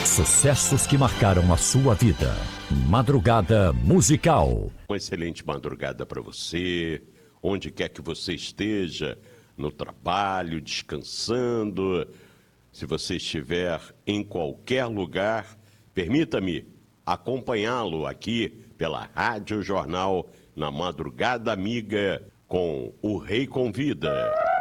Sucessos que marcaram a sua vida. Madrugada Musical. Uma excelente madrugada para você, onde quer que você esteja, no trabalho, descansando. Se você estiver em qualquer lugar, permita-me acompanhá-lo aqui pela Rádio Jornal na Madrugada Amiga com O Rei Convida.